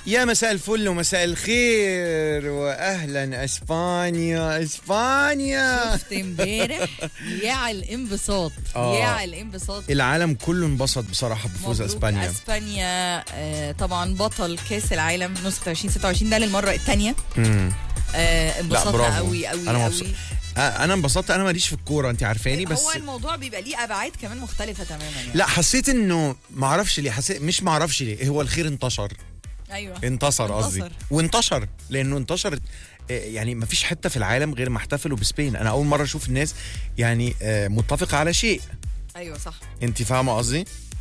يا مساء الفل ومساء الخير واهلا اسبانيا. شفت امبارح يا الانبساط يا الانبساط. العالم كله انبسط بصراحه بفوز اسبانيا. اسبانيا طبعا بطل كاس العالم نسخه 2026 ده للمره الثانيه. انبسطنا قوي قوي قوي. انا انبسطت. انا ماليش في الكوره انت عارفاني، بس هو الموضوع بيبقى ليه ابعاد كمان مختلفه تماما يعني. لا حسيت انه ما اعرفش ليه، مش ما اعرفش ليه، هو الخير انتشر. ايوه انتصر قصدي، وانتشر لانه انتشر. يعني ما فيش حته في العالم غير ما احتفلوا بسبين. انا اول مره اشوف الناس يعني متفقه على شيء. ايوه صح، انت فاهمه قصدي.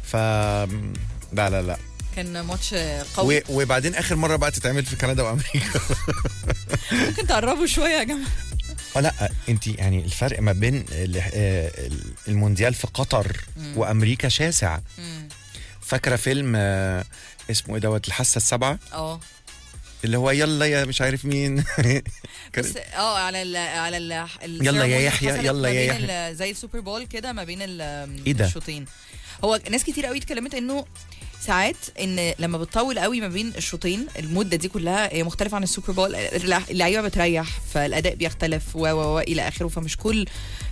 لا كان ماتش قوي. وبعدين اخر مره بقى تتعمل في كندا وامريكا. ممكن تقربوا شويه يا جماعه. لا انت يعني الفرق ما بين المونديال في قطر وامريكا شاسع. فاكره فيلم اسمه ايه دوت الحاسه السابعه؟ اللي هو يلا يا مش عارف مين. بس على يلا يا يحيى، يلا يا يحيى، زي السوبر بول كده ما بين الشوطين. هو ناس كتير قوي اتكلمت انه ساعات ان لما بتطول قوي ما بين الشوطين المده دي كلها هي مختلفه عن السوبر بول. اللعيبه بتريح فالاداء بيختلف و الى اخره، فمش كل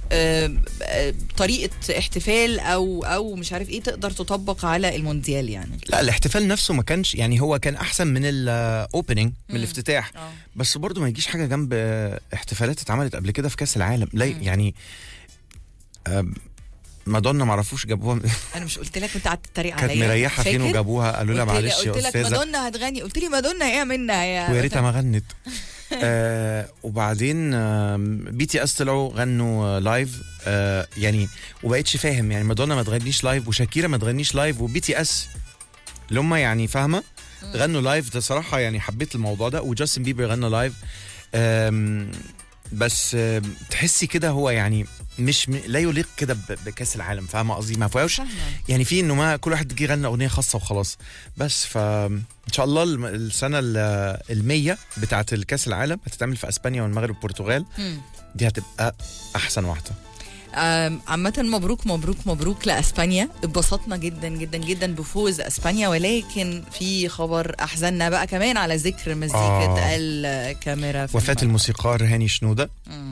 طريقه احتفال او مش عارف ايه تقدر تطبق على المونديال يعني. لا الاحتفال نفسه ما كانش يعني، هو كان احسن من الاوبننج من الافتتاح. بس برضو ما يجيش حاجه جنب احتفالات اتعملت قبل كده في كاس العالم. لا يعني مادونا ما عرفوش جابوها. انا مش قلت لك كنت قعدت تتريق عليا؟ كانت مريحه فين وجابوها؟ قالوا لها معلش يا استاذه. قلت لك مادونا هتغني، قلت لي مادونا ايه منها يا ويا ريتها ما غنت. وبعدين بي تي اس طلعوا غنوا لايف. يعني وبقيتش فاهم يعني مادونا ما تغنيش لايف وشاكيرا ما تغنيش لايف وبي تي اس اللي هم يعني فاهمه غنوا لايف. ده صراحه يعني حبيت الموضوع ده. وجاستن بيبر غنى لايف. بس تحسي كده هو يعني مش لا يليق كده بكاس العالم. فاهمه قصدي؟ ما فيهوش يعني في انه ما كل واحد يجي يغني اغنيه خاصه وخلاص. بس فان شاء الله السنه ال100 بتاعه الكاس العالم هتتعمل في اسبانيا والمغرب والبرتغال. دي هتبقى احسن واحده. عامة مبروك مبروك مبروك لأسبانيا. اتبسطنا جدا جدا جدا بفوز أسبانيا، ولكن في خبر أحزننا بقى كمان على ذكر مزيكة الكاميرا. وفاة الموسيقار هاني شنودة.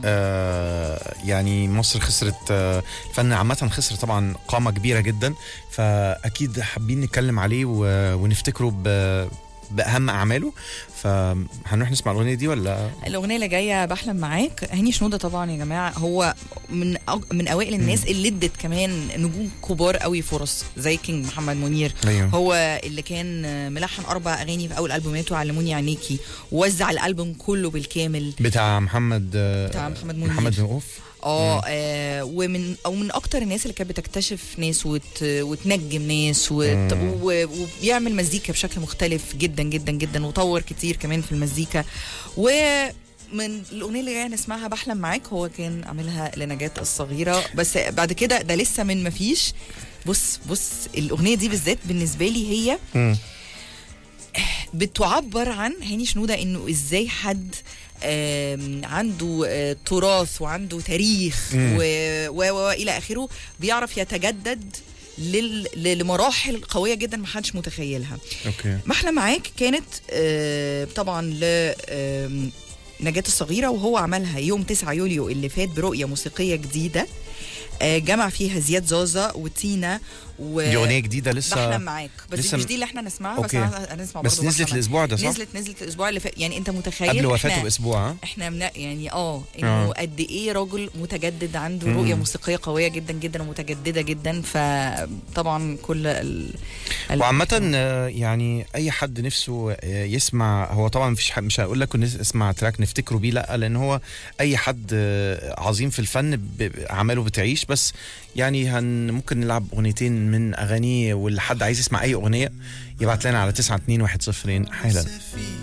يعني مصر خسرت الفن عامة، خسر طبعا قامة كبيرة جدا. فأكيد حابين نتكلم عليه ونفتكره بأهم أعماله. فهنروح نسمع الأغنية دي ولا؟ الأغنية اللي جاية بحلم معاك. هاني شنودة طبعا يا جماعة هو من أوائل الناس اللي ادت كمان نجوم كبار قوي فرص زي كينج محمد منير. أيوه. هو اللي كان ملحن 4 أغاني في أول ألبوماته علموني عينيكي، ووزع الألبوم كله بالكامل بتاع محمد منير. محمد منوف. ومن اكتر الناس اللي كانت بتكتشف ناس وتنجم ناس وبيعمل مزيكا بشكل مختلف جدا جدا جدا، وطور كتير كمان في المزيكا. ومن الاغنيه اللي جايه نسمعها بحلم معاك هو كان عاملها لنجاة الصغيره. بس بعد كده ده لسه من مفيش. بص الاغنيه دي بالذات بالنسبه لي هي بتعبر عن هاني شنودة، انه ازاي حد عنده تراث وعنده تاريخ والى اخره بيعرف يتجدد لمراحل قويه جدا ما حدش متخيلها. محلى معاك كانت طبعا نجاة الصغيره، وهو عملها يوم 9 يوليو اللي فات برؤيه موسيقيه جديده جمع فيها زياد زازا وتينا. دي اغنيه جديده لسه بحلم معاك، بس لسه مش دي اللي احنا نسمعها. بس هنسمع برضه. بس نزلت الاسبوع ده صح؟ نزلت الاسبوع اللي فات. يعني انت متخيل قبل وفاته باسبوع؟ احنا يعني انه قد ايه راجل متجدد عنده رؤيه موسيقيه قويه جدا جدا ومتجدده جدا. فطبعا كل وعامه يعني اي حد نفسه يسمع، هو طبعا مش هقول لك اسمع تراك نفتكره بيه، لا، لان هو اي حد عظيم في الفن اعماله بتعيش. بس يعني ممكن نلعب اغنيتين من اغانيه، واللي حد عايز يسمع اي اغنيه يبعت لنا على 92102 حالا.